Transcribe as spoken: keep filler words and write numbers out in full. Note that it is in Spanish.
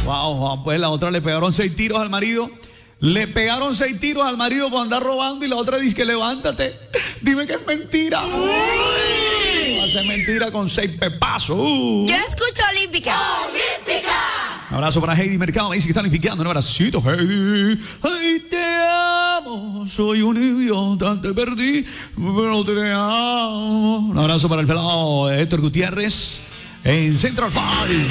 Wow, pues la otra le pegaron seis tiros al marido. Le pegaron seis tiros al marido por andar robando y la otra dice que levántate. Dime que es mentira. Uy, hace mentira con seis pepazos. Uh. Yo escucho Olímpica. Olímpica. Un abrazo para Heidi Mercado. Me dice que están limpiando. Un abracito, Heidi. Ay, te amo. Soy un idiota. Te perdí, pero te amo. Un abrazo para el pelado Héctor Gutiérrez en Central Five.